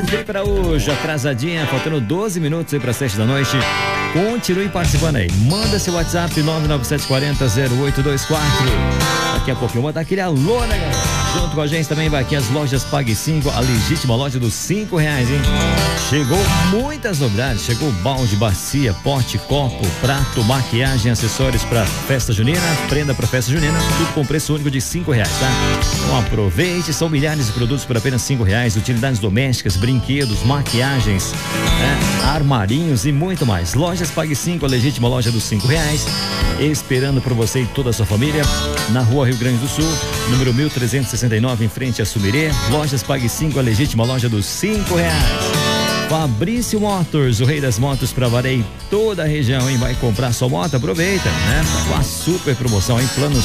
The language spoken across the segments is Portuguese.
Vem para hoje, atrasadinha, faltando 12 minutos aí para 7 da noite. Continue participando aí. Manda seu WhatsApp 997400824. Daqui a pouquinho eu vou mandar aquele alô, né, galera? Junto com a gente também vai aqui as lojas Pague 5, a legítima loja dos R$5, hein? Chegou muitas novidades. Chegou balde, bacia, pote, copo, prato, maquiagem, acessórios para festa junina, prenda para festa junina, tudo com preço único de R$5, tá? Então aproveite, são milhares de produtos por apenas R$5, utilidades domésticas, brinquedos, maquiagens, né? Armarinhos e muito mais. Lojas Pague 5, a legítima loja dos R$5, esperando por você e toda a sua família, na Rua Rio Grande do Sul, número 1369, em frente a Sumirê. Lojas Pague 5, a legítima loja dos R$5. Fabrício Motors, o rei das motos para Varei, toda a região, hein? Vai comprar sua moto? Aproveita, né? Tá com a super promoção, hein? Planos.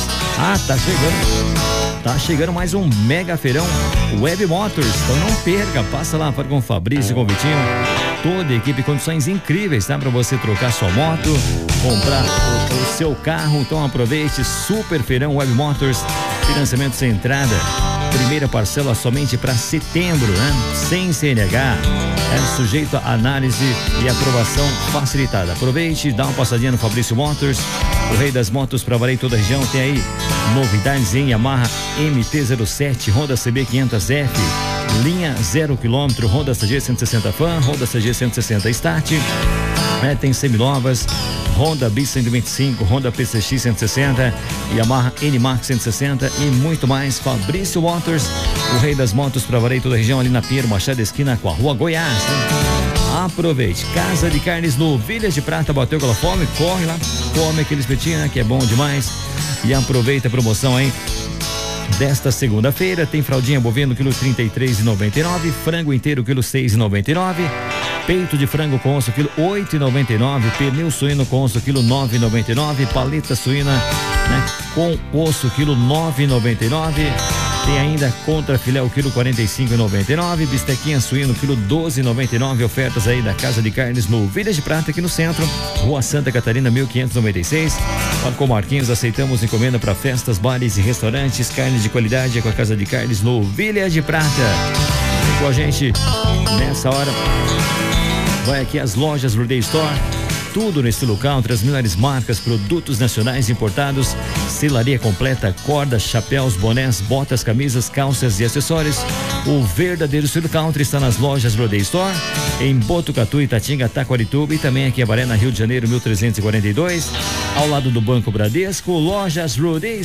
Tá chegando mais um mega feirão Web Motors, então não perca, passa lá com o Fabrício, com o Vitinho, toda a equipe, condições incríveis, tá? Para você trocar sua moto, comprar o seu carro, então aproveite, super feirão Web Motors, financiamento sem entrada, primeira parcela somente para setembro, né? Sem CNH, sujeito a análise e aprovação facilitada. Aproveite, dá uma passadinha no Fabrício Motors, o rei das motos para Varei, toda a região. Tem aí novidades em Yamaha MT-07, Honda CB500F, linha 0 km, Honda CG 160 Fan, Honda CG 160 Start, tem seminovas, Honda Bis 125, Honda PCX 160, Yamaha NMAX 160 e muito mais. Fabrício Motors, o rei das motos para Varei, toda a região, ali na Pinheiro Machado, esquina com a Rua Goiás, né? Aproveite, Casa de Carnes Novilhas de Prata, bateu aquela fome, corre lá, come aquele espetinho, né, que é bom demais, e aproveita a promoção aí desta segunda-feira. Tem fraldinha bovino quilo R$33,99, frango inteiro quilo R$6,99, peito de frango com osso quilo R$8,99, pernil suíno com osso quilo R$9,99, paleta suína, né, com osso quilo R$9,99. Tem ainda contra filé o quilo R$45,99, bistequinha suíno quilo R$12,99. Ofertas aí da Casa de Carnes Novilhas de Prata, aqui no centro, Rua Santa Catarina 1596. Fala com Marquinhos, aceitamos encomenda para festas, bares e restaurantes. Carnes de qualidade é com a Casa de Carnes Novilhas de Prata. Vem com a gente nessa hora. Vai aqui as lojas Roday Store, tudo nesse local, entre as melhores marcas, produtos nacionais importados, selaria completa, cordas, chapéus, bonés, botas, camisas, calças e acessórios. O verdadeiro estilo country está nas lojas Roday Store, em Botucatu, Itatinga, Taquarituba e também aqui em Avaré, na Rio de Janeiro, 1342, ao lado do Banco Bradesco. Lojas Roday